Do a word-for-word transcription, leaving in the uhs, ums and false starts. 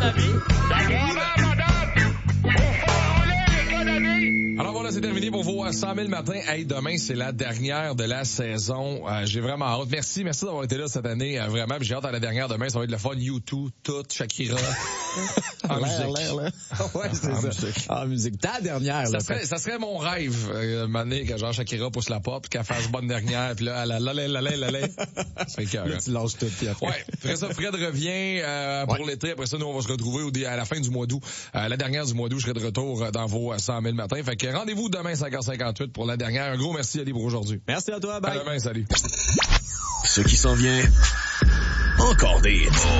avis. Alors voilà, c'est terminé pour vos cent mille matins. Hey, demain, c'est la dernière de la saison. Euh, j'ai vraiment hâte. Merci, merci d'avoir été là cette année. Euh, vraiment, j'ai hâte à la dernière demain. Ça va être le fun. YouTube, tout, Shakira. en l'air, musique. l'air, l'air. Ouais, c'est en ça. Musique. En musique. Ta dernière, ça là. Serait, ça serait mon rêve, euh, Mané, que genre Shakira pousse la porte, qu'elle fasse bonne dernière, puis là, la la la la la la la. C'est cœur. Là, tu lâches tout, puis après. Ouais. Après ça, Fred revient euh, pour ouais. l'été. Après ça, nous, on va se retrouver au, à la fin du mois d'août. Euh, la dernière du mois d'août, je serai de retour dans vos cent mille matins. Fait que rendez-vous demain, cinq heures cinquante-huit pour la dernière. Un gros merci, Ali, pour aujourd'hui. Merci à toi, bye. À demain, salut. Ce qui s'en vient, encore des hits.